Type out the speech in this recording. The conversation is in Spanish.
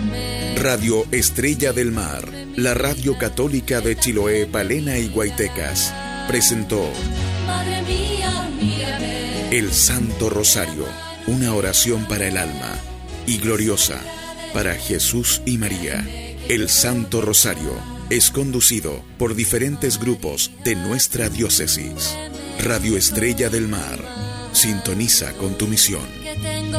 Radio Estrella del Mar, la radio católica de Chiloé, Palena y Guaytecas, presentó el Santo Rosario, una oración para el alma, y gloriosa para Jesús y María. El Santo Rosario es conducido por diferentes grupos de nuestra diócesis. Radio Estrella del Mar, sintoniza con tu misión.